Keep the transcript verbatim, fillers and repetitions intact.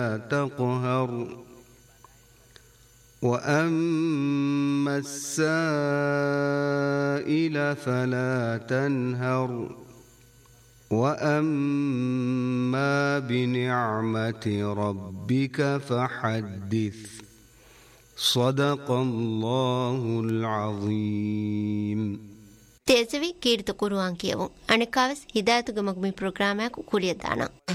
تقهر وأما السائل فلا تنهر وأما بنعمة ربك فحدث صدق الله العظيم. تيزوي كيرت قرآن كيو أنا كاوس هداية غمغ مي برنامج كولية دانا